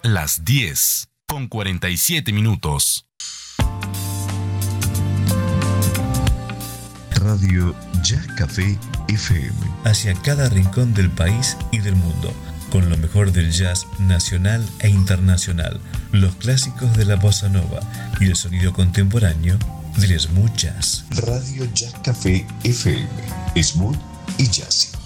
las 10:47. Radio Ya Café FM. Hacia cada rincón del país y del mundo, con lo mejor del jazz nacional e internacional, los clásicos de la bossa nova y el sonido contemporáneo del smooth jazz. Radio Ya Café FM. Smooth y jazzy.